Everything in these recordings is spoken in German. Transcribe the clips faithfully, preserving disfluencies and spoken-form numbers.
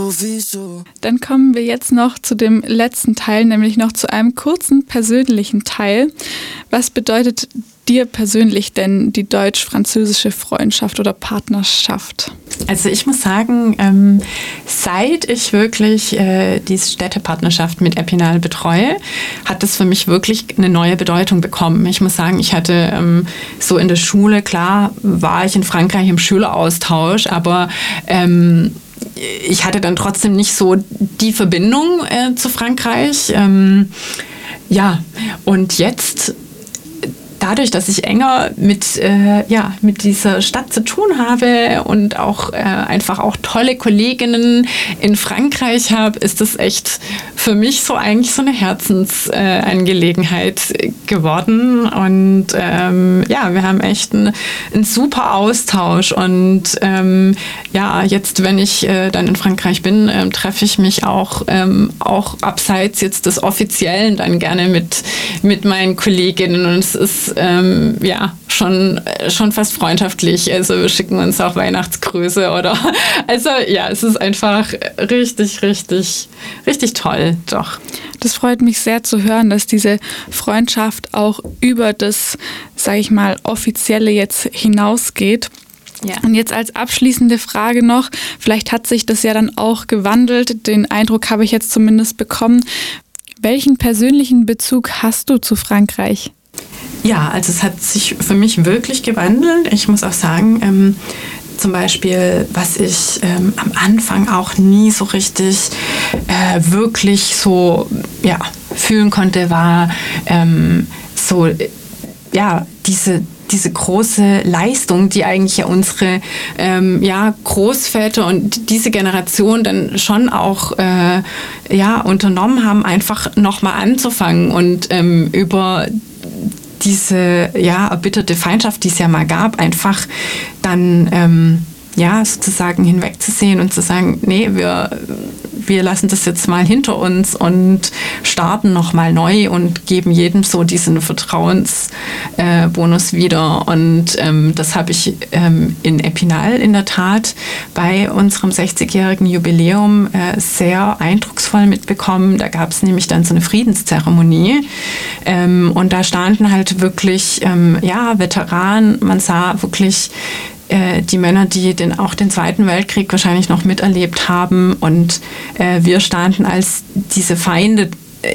sowieso. Dann kommen wir jetzt noch zu dem letzten Teil, nämlich noch zu einem kurzen persönlichen Teil. Was bedeutet dir persönlich denn die deutsch-französische Freundschaft oder Partnerschaft? Also ich muss sagen, ähm, seit ich wirklich äh, diese Städtepartnerschaft mit Epinal betreue, hat das für mich wirklich eine neue Bedeutung bekommen. Ich muss sagen, ich hatte ähm, so in der Schule, klar, war ich in Frankreich im Schüleraustausch, aber ähm, ich hatte dann trotzdem nicht so die Verbindung äh, zu Frankreich. Ähm, ja, und jetzt dadurch, dass ich enger mit, äh, ja, mit dieser Stadt zu tun habe und auch äh, einfach auch tolle Kolleginnen in Frankreich habe, ist das echt für mich so eigentlich so eine Herzensangelegenheit äh, geworden. Und ähm, ja, wir haben echt einen, einen super Austausch. Und ähm, ja, jetzt, wenn ich äh, dann in Frankreich bin, ähm, treffe ich mich auch, ähm, auch abseits jetzt des Offiziellen dann gerne mit, mit meinen Kolleginnen. Und es ist Ähm, ja, schon, schon fast freundschaftlich. Also wir schicken uns auch Weihnachtsgrüße oder, also ja, es ist einfach richtig, richtig, richtig toll, doch. Das freut mich sehr zu hören, dass diese Freundschaft auch über das, sage ich mal, Offizielle jetzt hinausgeht. Ja. Und jetzt als abschließende Frage noch, vielleicht hat sich das ja dann auch gewandelt, den Eindruck habe ich jetzt zumindest bekommen. Welchen persönlichen Bezug hast du zu Frankreich? Ja, also es hat sich für mich wirklich gewandelt. Ich muss auch sagen, ähm, zum Beispiel, was ich ähm, am Anfang auch nie so richtig äh, wirklich so ja, fühlen konnte, war ähm, so, ja, diese diese große Leistung, die eigentlich ja unsere ähm, ja, Großväter und diese Generation dann schon auch äh, ja, unternommen haben, einfach nochmal anzufangen und ähm, über diese ja, erbitterte Feindschaft, die es ja mal gab, einfach dann ähm, ja, sozusagen hinwegzusehen und zu sagen, nee, wir, wir lassen das jetzt mal hinter uns und starten nochmal neu und geben jedem so diesen Vertrauensbonus äh, wieder. Und ähm, das habe ich ähm, in Epinal in der Tat bei unserem sechzigjährigen Jubiläum äh, sehr eindrucksvoll mitbekommen. Da gab es nämlich dann so eine Friedenszeremonie ähm, und da standen halt wirklich ähm, ja, Veteranen, man sah wirklich die Männer, die den, auch den Zweiten Weltkrieg wahrscheinlich noch miterlebt haben. Und äh, wir standen als diese Feinde,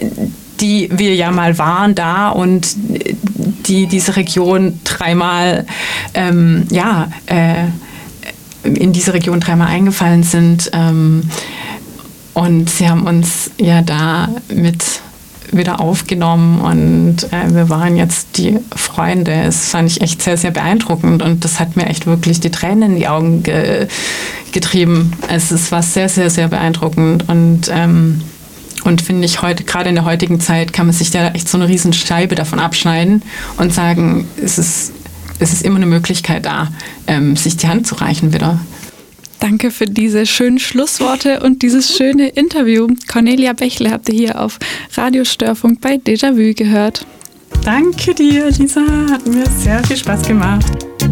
die wir ja mal waren, da und die diese Region dreimal, ähm, ja, äh, in diese Region dreimal eingefallen sind. Ähm, und sie haben uns ja da mit wieder aufgenommen und äh, wir waren jetzt die Freunde. Das fand ich echt sehr, sehr beeindruckend und das hat mir echt wirklich die Tränen in die Augen ge- getrieben. Also es war sehr, sehr, sehr beeindruckend und, ähm, und finde ich heute, gerade in der heutigen Zeit, kann man sich da echt so eine riesen Scheibe davon abschneiden und sagen, es ist, es ist immer eine Möglichkeit da, ähm, sich die Hand zu reichen wieder. Danke für diese schönen Schlussworte und dieses schöne Interview. Cornelia Bächle habt ihr hier auf Radio Störfunk bei Déjà-vu gehört. Danke dir, Lisa. Hat mir sehr viel Spaß gemacht.